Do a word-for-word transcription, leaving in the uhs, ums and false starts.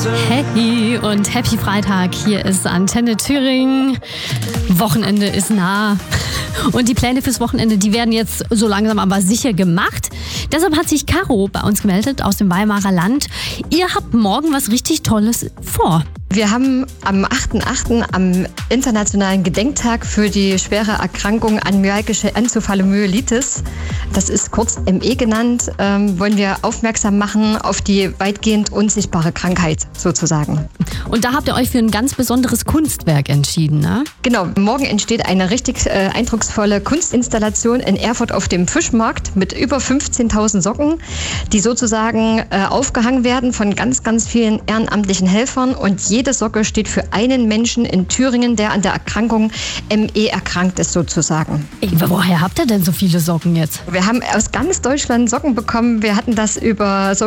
Hey und Happy Freitag, hier ist Antenne Thüringen. Wochenende ist nah und die Pläne fürs Wochenende, die werden jetzt so langsam aber sicher gemacht. Deshalb hat sich Caro bei uns gemeldet aus dem Weimarer Land. Ihr habt morgen was richtig Tolles vor. Wir haben am achten achten am Internationalen Gedenktag für die schwere Erkrankung an myalgische Enzephalomyelitis, das ist kurz M E genannt, ähm, wollen wir aufmerksam machen auf die weitgehend unsichtbare Krankheit sozusagen. Und da habt ihr euch für ein ganz besonderes Kunstwerk entschieden, ne? Genau, morgen entsteht eine richtig äh, eindrucksvolle Kunstinstallation in Erfurt auf dem Fischmarkt mit über fünfzehntausend Socken, die sozusagen äh, aufgehangen werden von ganz, ganz vielen ehrenamtlichen Helfern, und jede Socke steht für einen Menschen in Thüringen, der an der Erkrankung M E erkrankt ist sozusagen. Ey, woher habt ihr denn so viele Socken jetzt? Wir haben aus ganz Deutschland Socken bekommen. Wir hatten das über